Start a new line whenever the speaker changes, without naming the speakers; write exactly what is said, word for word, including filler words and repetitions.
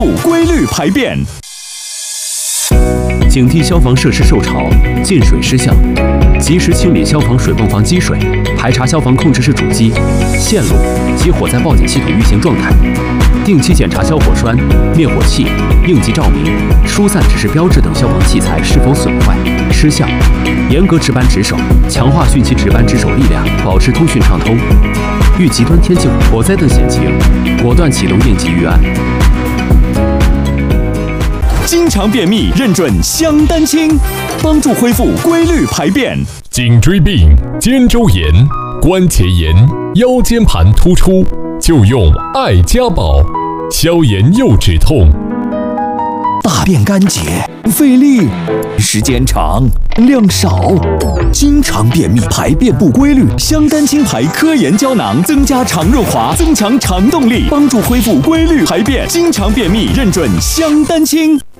规律排便。
警惕消防设施受潮、进水失效，及时清理消防水泵房积水，排查消防控制室主机、线路及火灾报警系统运行状态，定期检查消火栓、灭火器、应急照明、疏散指示标志等消防器材是否损坏、失效，严格值班值守，强化汛期值班值守力量，保持通讯畅通。遇极端天气、火灾等险情，果断启动应急预案。
经常便秘认准香丹清，帮助恢复规律排便。
颈椎病、肩周炎、关节炎、腰间盘突出，就用爱家宝，消炎又止痛。
大便干结、费力、时间长、量少，经常便秘、排便不规律，香丹清牌科研胶囊增加肠润滑，增强肠动力，帮助恢复规律排便。经常便秘认准香丹清。